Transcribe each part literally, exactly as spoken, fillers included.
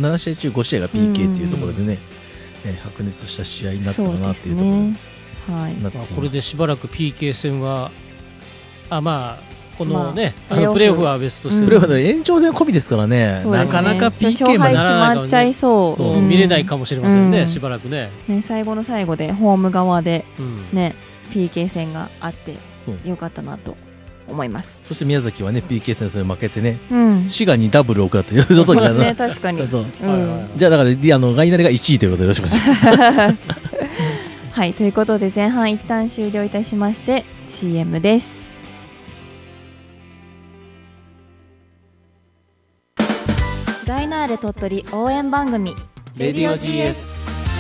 なな試合中ご試合が ピーケー っていうところでね、うんえー、白熱した試合になったかなっていうところになっています。 はいまあ、 これでしばらく ピーケー 戦はあまあこのね、 まあ、 あのプレーオフは別として、うん、 プレーオフは延長戦込みですから ね, ねなかなか ピーケー までならないかも、ね、決まっちゃいそう、 そう、うん、見れないかもしれませんね、うん、しばらく ね, ね最後の最後でホーム側で、ねうん、ピーケー 戦があってよかったなと思います。 そして宮崎はね ピーケー 戦で負けてね、 うん、 滋賀にダブルを食らったいう時がね確かにそう、 うん、じゃあだからあのガイナレがいちいということでよろしくお願いしますはいということで前半一旦終了いたしまして シーエム です。ガイナーレ鳥取応援番組レディオ ジーエス。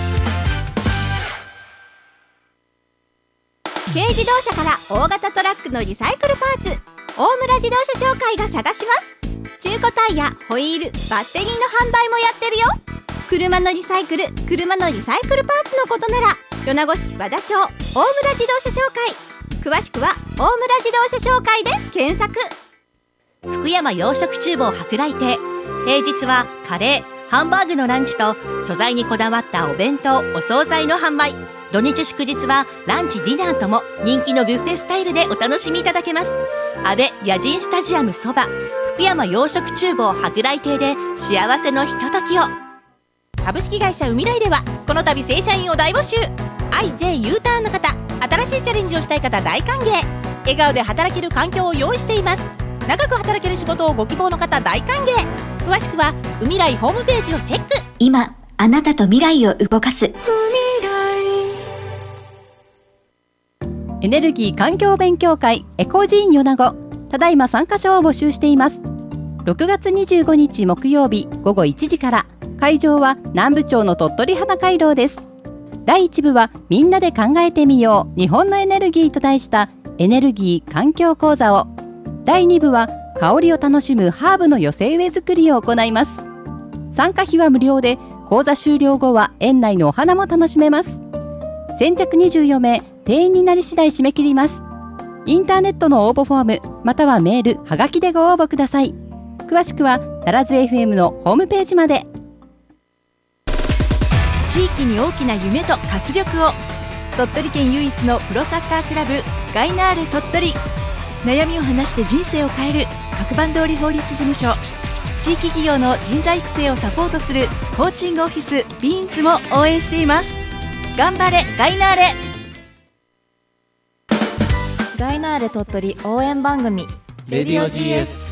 軽自動車から大型トラックのリサイクルパーツ、大村自動車紹介が探します。中古タイヤ、ホイール、バッテリーの販売もやってるよ。車のリサイクル、車のリサイクルパーツのことなら米子市和田町大村自動車紹介、詳しくは大村自動車紹介で検索。 福山洋食厨房舶来亭、平日はカレー、ハンバーグのランチと素材にこだわったお弁当、お惣菜の販売。土日祝日はランチディナーとも人気のビュッフェスタイルでお楽しみいただけます。安倍野人スタジアムそば、福山洋食厨房舶来亭で幸せのひとときを。株式会社海来ではこの度正社員を大募集。 アイジェー U ターンの方、新しいチャレンジをしたい方大歓迎。笑顔で働ける環境を用意しています。長く働ける仕事をご希望の方大歓迎。詳しくは海来ホームページをチェック。 今あなたと未来を動かすエネルギー環境勉強会エコジーン米子、ただいま参加者を募集しています。ろくがつにじゅうごにち木曜日ごごいちじから、会場は南部町の鳥取花回廊です。だいいち部はみんなで考えてみよう日本のエネルギーと題したエネルギー環境講座を、だいに部は香りを楽しむハーブの寄せ植え作りを行います。参加費は無料で、講座終了後は園内のお花も楽しめます。先着にじゅうよんめい、定員になり次第締め切ります。インターネットの応募フォームまたはメール、はがきでご応募ください。詳しくはならず エフエム のホームページまで。 地域に大きな夢と活力を。鳥取県唯一のプロサッカークラブガイナーレ鳥取。悩みを話して人生を変える角番通り法律事務所。地域企業の人材育成をサポートするコーチングオフィスビーンズも応援しています。頑張れガイナーレ。 ガイナーレ鳥取応援番組レディオ ジーエス。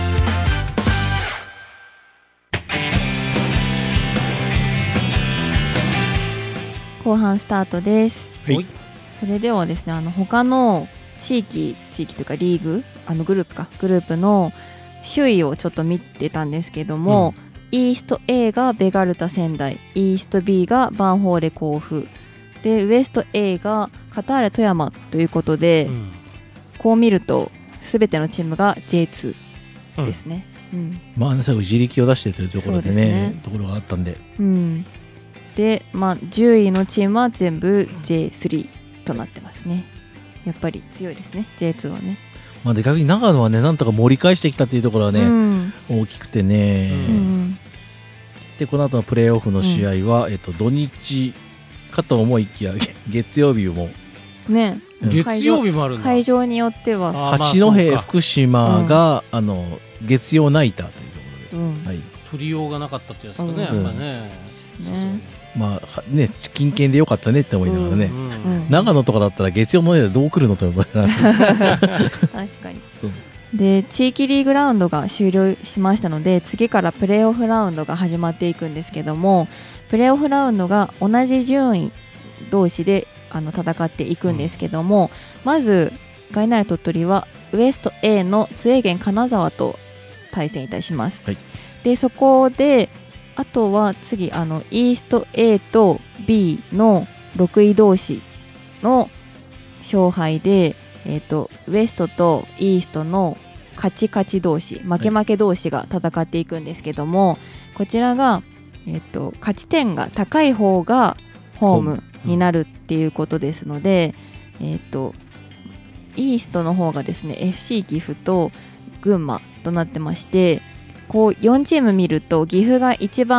後半スタートです、 はい、 それではですね、あの他の地域地域というかリーグ、あのグループかグループの首位をちょっと見てたんですけども、うん、イースト A がベガルタ仙台、イースト B がバンフォーレ甲府で、ウエスト A がカターレ富山ということで、うん、こう見ると全てのチームが ジェイツー ですね、うんうん、 まあ最後自力を出してというところで ね, でねところがあったんで、 うん、で、まあ、じゅういのチームは全部 ジェイスリー となってますね。やっぱり強いですね ジェイツー はね。 まあ、で逆に長野はねなんとか盛り返してきたっていうところはね、うん、大きくてね、うん、でこの後のプレーオフの試合は、うんえっと、土日かと思いきや月曜日もね、 うん、月曜日もあるんだ。 会場によっては八戸、福島が、うん、あの月曜ナイターというところで、うんはい、 取りようがなかったってやつかね、うん、やっぱね、ねそうそうまあね、近県でよかったねって思いながらね、うんうん、長野とかだったら月曜の間どう来るのと思いながら確かにで地域リーグラウンドが終了しましたので、次からプレーオフラウンドが始まっていくんですけども、プレーオフラウンドが同じ順位同士であの戦っていくんですけども、うん、まずガイナーレ鳥取はウエスト A の津江源金沢と対戦いたします、はい、でそこであとは次あのイースト A と B のろくい同士の勝敗で、えー、とウエストとイーストの勝ち勝ち同士負け負け同士が戦っていくんですけども、はい、こちらが、えー、と勝ち点が高い方がホームになるっていうことですので、うんえー、とイーストの方がですね エフシー 岐阜と群馬となってまして、こうよんチーム見ると岐阜が一番